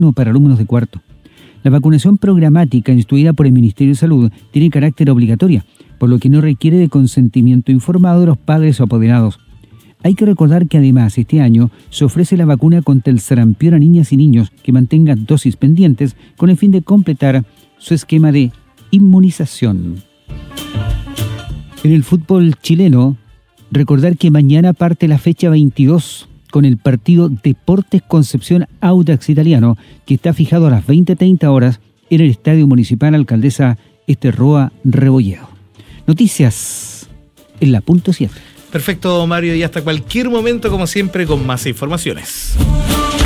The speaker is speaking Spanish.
para alumnos de cuarto. La vacunación programática instruida por el Ministerio de Salud tiene carácter obligatoria, por lo que no requiere de consentimiento informado de los padres o apoderados. Hay que recordar que además este año se ofrece la vacuna contra el sarampión a niñas y niños que mantengan dosis pendientes con el fin de completar su esquema de inmunización. En el fútbol chileno, recordar que mañana parte la fecha 22 con el partido Deportes Concepción Audax Italiano, que está fijado a las 20:30 horas en el Estadio Municipal Alcaldesa Roa Rebolledo. Noticias en la punto cierre. Perfecto, Mario, y hasta cualquier momento, como siempre, con más informaciones.